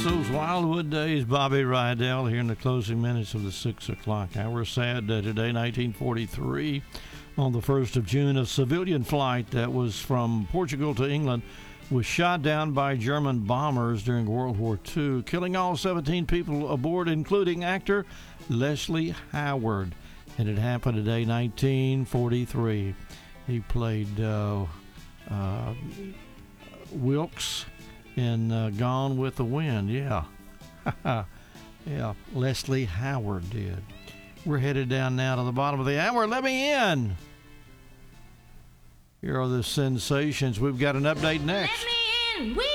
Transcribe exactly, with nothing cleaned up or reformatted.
Those Wildwood days, Bobby Rydell here in the closing minutes of the six o'clock hour. Sad uh, today, nineteen forty-three, on the first of June, a civilian flight that was from Portugal to England was shot down by German bombers during World War Two, killing all seventeen people aboard, including actor Leslie Howard. And it happened today, nineteen forty-three. He played uh, uh, Wilkes in uh, Gone with the Wind. Yeah. Yeah, Leslie Howard did. We're headed down now to the bottom of the hour. Let me in. Here are the sensations. We've got an update next. Let me in. We